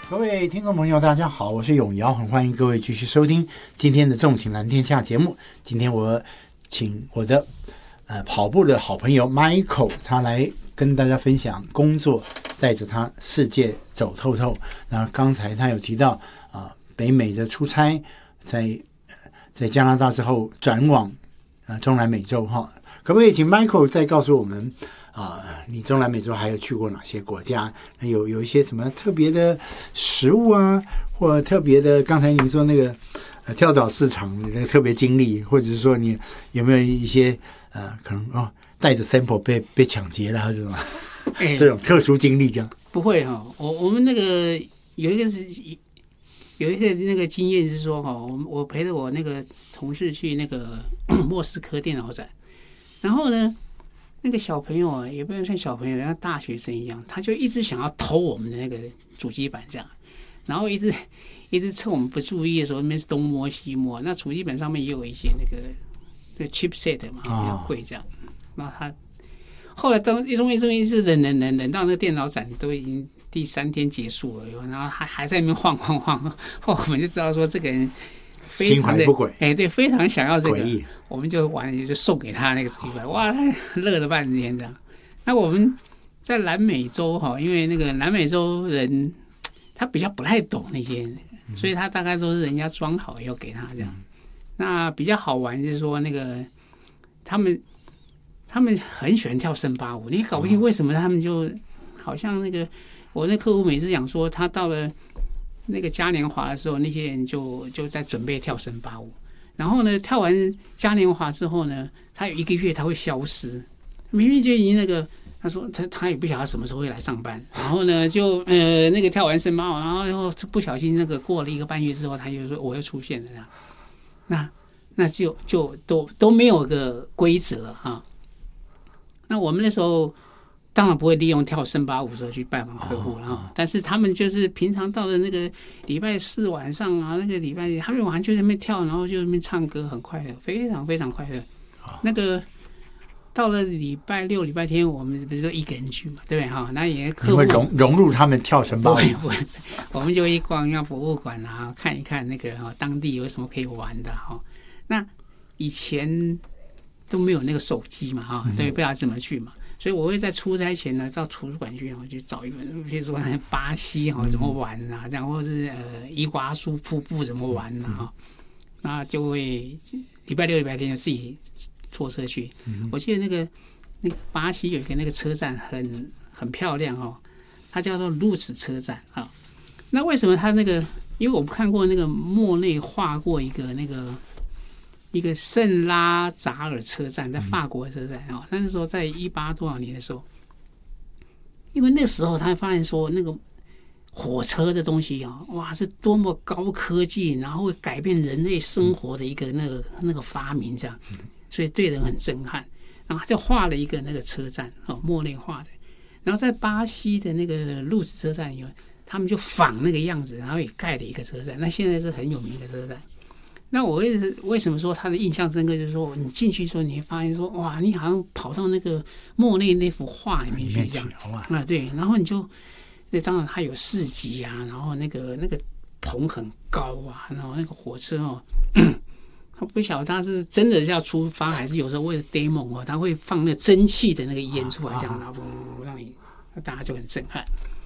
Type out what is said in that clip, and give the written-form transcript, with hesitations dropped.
各位听众朋友大家好，我是永尧，很欢迎各位继续收听今天的纵情蓝天下节目。今天我请我的跑步的好朋友 Michael 他来跟大家分享工作，带着他世界走透透。那刚才他有提到北美的出差，在加拿大之后转往中南美洲哈，可不可以请 Michael 再告诉我们你中南美洲还有去过哪些国家？有一些什么特别的食物啊，或特别的，刚才你说那个跳蚤市场那个特别经历，或者是说你有没有一些可能带着 sample 被抢劫了这种这种特殊经历这样？ 不会哈，我们那个有一个那个经验是说哈，我陪着我那个同事去那个莫斯科电脑展，然后呢，那个小朋友也不能算小朋友，像大学生一样，他就一直想要偷我们的那个主机板这样，然后一直趁我们不注意的时候，那边东摸西摸。那主机板上面也有一些那个 chipset 嘛，比较贵这样。那他后来终于是忍到那个电脑展都已经第3天结束了，然后还在那边晃，后我们就知道说这个人非常的心怀不轨， 对，非常想要这个，我们就就送给他那个主机板，哇，他乐了半天这样。那我们在南美洲哈，因为那个南美洲人他比较不太懂那些，所以他大概都是人家装好要给他这样。那比较好玩就是说那个他们很喜欢跳森巴舞，你搞不清为什么他们就好像那个我那客户每次讲说他到了那个嘉年华的时候，那些人就在准备跳森巴舞，然后呢跳完嘉年华之后呢，他有1个月他会消失，明明就已经那个他说他也不晓得什么时候会来上班，然后呢就那个跳完森巴舞，然后不小心那个过了1个半月之后，他就说我又出现了这样，那就都没有个规则啊。那我们那时候当然不会利用跳森巴舞的时候去拜访客户了，但是他们就是平常到了那个礼拜4晚上啊，那个礼拜他们晚上就在那边跳，然后就在那边唱歌，很快乐，非常非常快乐。那个到了礼拜6、礼拜天，我们不是说1个人去嘛，对不对哈？那也客户你会融入他们跳森巴舞， 我们就一逛一下博物馆啊，看一看那个当地有什么可以玩的哈。那以前都没有那个手机嘛哈，对，不知道怎么去嘛。所以我会在出差前呢，到图书馆去去找一本，比如说巴西怎么玩啊，这样，或者是伊瓜苏瀑布怎么玩啊，那就会礼拜6、礼拜天就自己坐车去。我记得那个巴西有一个那个车站很漂亮它叫做路斯车站啊。那为什么它那个？因为我们看过那个莫内画过一个圣拉扎尔车站，在法国的车站那时候在18多少年的时候，因为那时候他发现说那个火车这东西哇，是多么高科技，然后会改变人类生活的一个那个发明这样，所以对人很震撼。然后他就画了一个那个车站莫内画的，然后在巴西的那个路斯车站他们就仿那个样子，然后也盖了一个车站，那现在是很有名的车站。那我为什么说他的印象深刻？就是说，你进去的时候，你会发现说，哇，你好像跑到那个莫内那幅画里面去这样对，然后你就，当然它有市集啊，然后那个棚很高啊，然后那个火车他不晓得他是真的要出发，还是有时候为了 demo 他会放那个蒸汽的那个烟出来，这样然后让你大家就很震撼。